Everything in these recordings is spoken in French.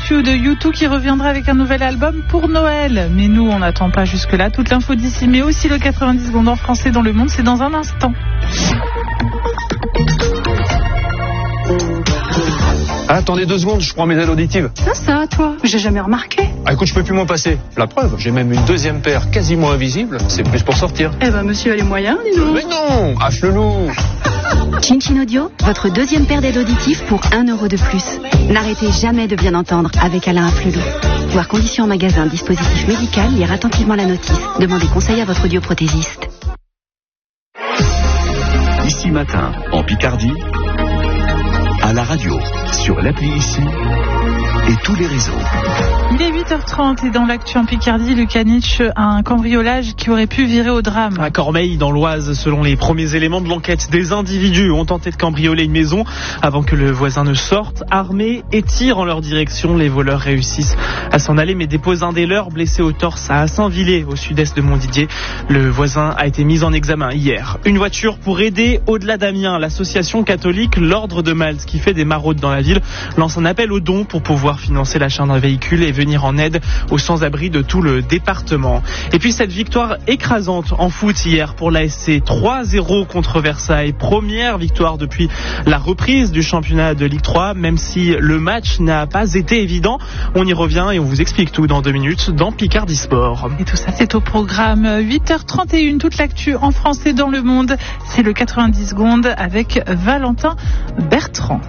l'actu de U2 qui reviendra avec un nouvel album pour Noël. Mais nous, on n'attend pas jusque-là. Toute l'info d'ici, mais aussi le 90 secondes en français dans le monde, c'est dans un instant. Attendez 2 secondes, je prends mes aides auditives. Ça, toi, j'ai jamais remarqué. Ah écoute, je peux plus m'en passer. La preuve, j'ai même une deuxième paire quasiment invisible. C'est plus pour sortir. Eh ben, monsieur a les moyens, dis donc. Mais non, H le loup. Chin Chin Audio, votre deuxième paire d'aides auditives pour 1 euro de plus. N'arrêtez jamais de bien entendre avec Alain Afflelou. Voir conditions en magasin, dispositif médical, lire attentivement la notice. Demandez conseil à votre audioprothésiste. Ici matin, en Picardie, à la radio, sur l'appli Ici et tous les réseaux. Il est 8h30 et dans l'actu en Picardie, le Caniche, un cambriolage qui aurait pu virer au drame. À Cormeilles, dans l'Oise, selon les premiers éléments de l'enquête, des individus ont tenté de cambrioler une maison avant que le voisin ne sorte, armés et tirent en leur direction. Les voleurs réussissent à s'en aller mais déposent un des leurs blessé au torse à Saint-Villers, au sud-est de Montdidier. Le voisin a été mis en examen hier. Une voiture pour aider au-delà d'Amiens. L'association catholique L'Ordre de Malte, qui fait des maraudes dans la ville, lance un appel aux dons pour pouvoir financer l'achat d'un véhicule et venir en aide aux sans-abri de tout le département. Et puis cette victoire écrasante en foot hier pour l'ASC, 3-0 contre Versailles. Première victoire depuis la reprise du championnat de Ligue 3, même si le match n'a pas été évident. On y revient et on vous explique tout dans 2 minutes dans Picardie Sport. Et tout ça, c'est au programme. 8h31, toute l'actu en français dans le monde. C'est le 90 secondes avec Valentin Bertrand.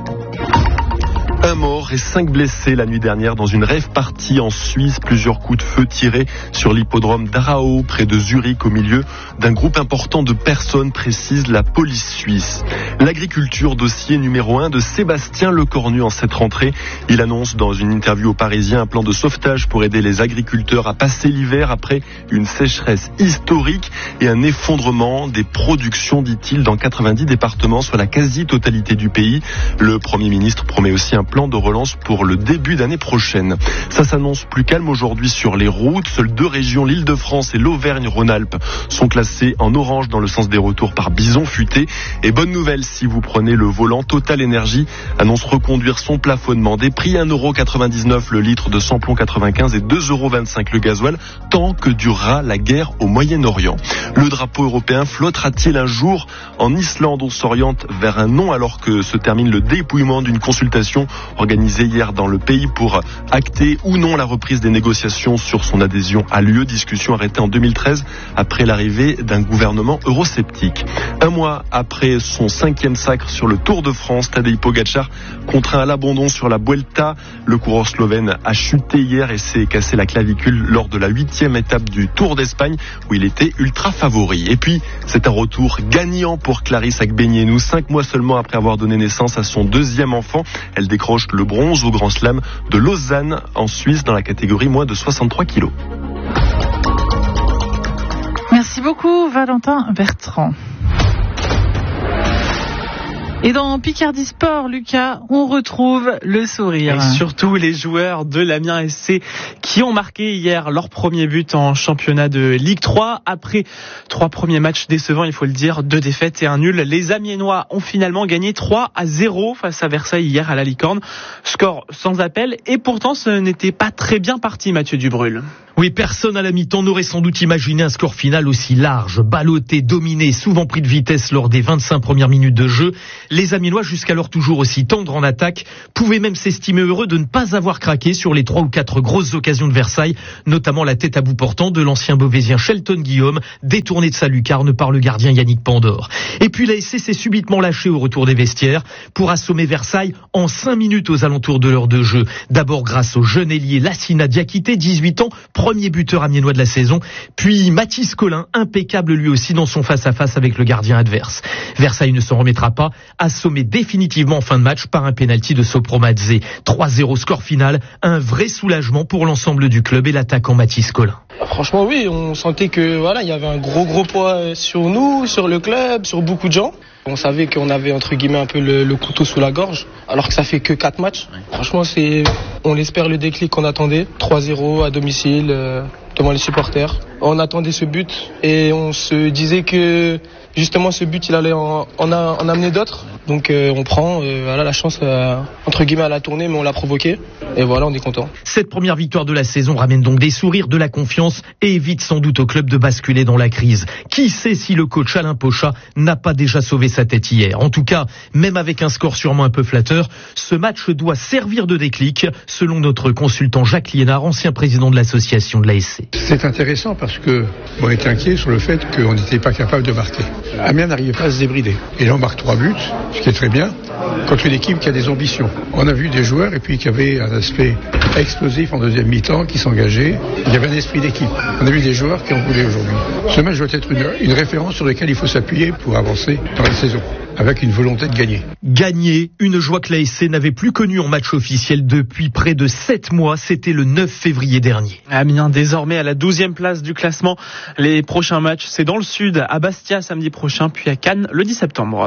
Un mort et 5 blessés la nuit dernière dans une rave party en Suisse. Plusieurs coups de feu tirés sur l'hippodrome d'Arao, près de Zurich, au milieu d'un groupe important de personnes, précise la police suisse. L'agriculture, dossier numéro 1 de Sébastien Lecornu en cette rentrée. Il annonce dans une interview aux Parisiens un plan de sauvetage pour aider les agriculteurs à passer l'hiver après une sécheresse historique et un effondrement des productions, dit-il, dans 90 départements, soit la quasi-totalité du pays. Le Premier ministre promet aussi un plan de relance pour le début d'année prochaine. Ça s'annonce plus calme aujourd'hui sur les routes. Seules 2 régions, l'Île-de-France et l'Auvergne-Rhône-Alpes, sont classées en orange dans le sens des retours par bison futé. Et bonne nouvelle, si vous prenez le volant, Total Energy annonce reconduire son plafonnement des prix, 1,99€ le litre de samplon 95 et 2,25€ le gasoil, tant que durera la guerre au Moyen-Orient. Le drapeau européen flottera-t-il un jour en Islande? On s'oriente vers un non alors que se termine le dépouillement d'une consultation organisée hier dans le pays pour acter ou non la reprise des négociations sur son adhésion à l'UE. Discussion arrêtée en 2013 après l'arrivée d'un gouvernement eurosceptique. Un mois après son 5e sacre sur le Tour de France, Tadej Pogačar contraint à l'abandon sur la Vuelta. Le coureur slovène a chuté hier et s'est cassé la clavicule lors de la 8e étape du Tour d'Espagne où il était ultra favori. Et puis, c'est un retour gagnant pour Clarisse Agbenienou. 5 mois seulement après avoir donné naissance à son 2e enfant, elle décroche le bronze au Grand Slam de Lausanne en Suisse dans la catégorie moins de 63 kilos. Merci beaucoup Valentin Bertrand. Et dans Picardie Sport, Lucas, on retrouve le sourire. Et surtout les joueurs de l'Amiens SC qui ont marqué hier leur premier but en championnat de Ligue 3. Après 3 premiers matchs décevants, il faut le dire, 2 défaites et un nul. Les Amiénois ont finalement gagné 3-0 face à Versailles hier à la Licorne. Score sans appel et pourtant ce n'était pas très bien parti, Mathieu Dubrul. Oui, personne à la mi-temps n'aurait sans doute imaginé un score final aussi large, ballotté, dominé, souvent pris de vitesse lors des 25 premières minutes de jeu. Les Amiénois, jusqu'alors toujours aussi tendres en attaque, pouvaient même s'estimer heureux de ne pas avoir craqué sur les 3 ou 4 grosses occasions de Versailles, notamment la tête à bout portant de l'ancien Beauvaisien Shelton Guillaume, détourné de sa lucarne par le gardien Yannick Pandore. Et puis la SC s'est subitement lâchée au retour des vestiaires pour assommer Versailles en 5 minutes aux alentours de l'heure de jeu. D'abord grâce au jeune ailier Lassina Diakité, 18 ans, premier buteur amiénois de la saison, puis Mathis Collin, impeccable lui aussi dans son face-à-face avec le gardien adverse. Versailles ne s'en remettra pas, assommé définitivement en fin de match par un pénalty de Sopro Mazze. 3-0 score final, un vrai soulagement pour l'ensemble du club et l'attaquant Mathis Collin. Franchement oui, on sentait que il y avait un gros poids sur nous, sur le club, sur beaucoup de gens. On savait qu'on avait entre guillemets un peu le couteau sous la gorge, alors que ça fait que 4 matchs. Franchement, on espère le déclic qu'on attendait. 3-0 à domicile, devant les supporters. On attendait ce but et on se disait que justement ce but il allait en amener d'autres. Donc on prend voilà, la chance entre guillemets à la tournée, mais on l'a provoqué et voilà, on est content. Cette première victoire de la saison ramène donc des sourires, de la confiance et évite sans doute au club de basculer dans la crise. Qui sait si le coach Alain Pochat n'a pas déjà sauvé sa tête hier. En tout cas, même avec un score sûrement un peu flatteur, ce match doit servir de déclic, selon notre consultant Jacques Liénard, ancien président de l'association de l'ASC. C'est intéressant parce que on était inquiet sur le fait qu'on n'était pas capable de marquer. Amiens n'arrivait pas à se débrider. Et là on marque 3 buts, ce qui est très bien, contre une équipe qui a des ambitions. On a vu des joueurs et puis qui avaient un aspect explosif en deuxième mi-temps, qui s'engageaient. Il y avait un esprit d'équipe. On a vu des joueurs qui en voulaient aujourd'hui. Ce match doit être une référence sur laquelle il faut s'appuyer pour avancer dans la saison, avec une volonté de gagner. Gagner, une joie que l'ASC n'avait plus connue en match officiel depuis près de 7 mois. C'était le 9 février dernier. Amiens désormais à la 12e place du classement. Les prochains matchs, c'est dans le sud, à Bastia samedi prochain, puis à Cannes le 10 septembre.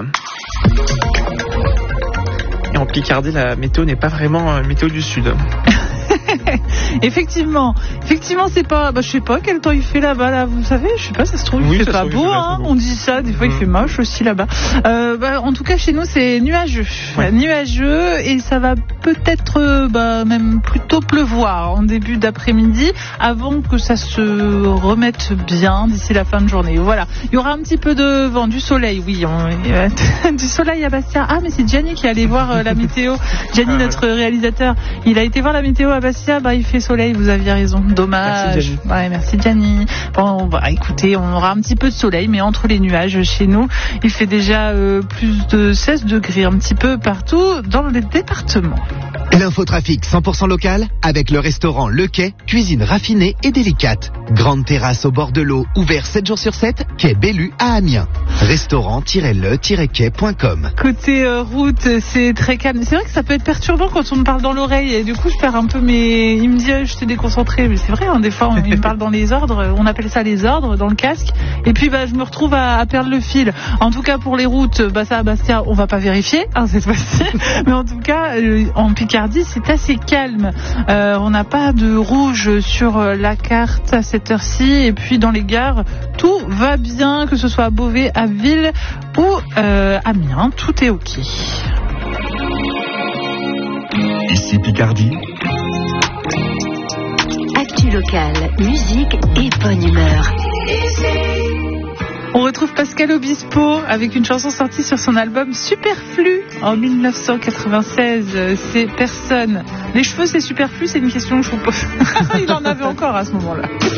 Et en Picardie, la météo n'est pas vraiment météo du sud. Effectivement, c'est pas, je sais pas quel temps il fait là-bas, là, vous savez, je sais pas, ça se trouve, il fait pas beau, hein, on dit ça, des fois il fait moche aussi là-bas. En tout cas, chez nous, c'est nuageux, et ça va peut-être, même plutôt pleuvoir en début d'après-midi, avant que ça se remette bien d'ici la fin de journée. Voilà. Il y aura un petit peu de vent, du soleil, oui, du soleil à Bastia. Ah, mais c'est Gianni qui est allé voir la météo. Gianni, notre réalisateur, il a été voir la météo à Bastia. Il fait soleil, vous aviez raison. Dommage. Merci Gianni. Bon, écoutez, on aura un petit peu de soleil, mais entre les nuages chez nous, il fait déjà plus de 16 degrés un petit peu partout dans le département. L'infotrafic 100% local avec le restaurant Le Quai, cuisine raffinée et délicate. Grande terrasse au bord de l'eau, ouvert 7 jours sur 7, quai Bellu à Amiens. Restaurant-le-quai.com. Côté route, c'est très calme. C'est vrai que ça peut être perturbant quand on me parle dans l'oreille et du coup je perds un peu il me dit je t'ai déconcentré, mais c'est vrai, des fois il me parle dans les ordres, on appelle ça les ordres dans le casque, et puis je me retrouve à perdre le fil. En tout cas pour les routes, ça à Bastia, on va pas vérifier cette fois-ci, mais en tout cas en Picardie c'est assez calme. On n'a pas de rouge sur la carte à cette heure-ci, et puis dans les gares tout va bien, que ce soit à Beauvais, à Ville ou à Amiens, tout est ok. Ici Picardie. Actu locale, musique et bonne humeur. On retrouve Pascal Obispo avec une chanson sortie sur son album Superflu en 1996. C'est Personne. Les cheveux, c'est superflu, c'est une question que je vous pose. Il en avait encore à ce moment-là.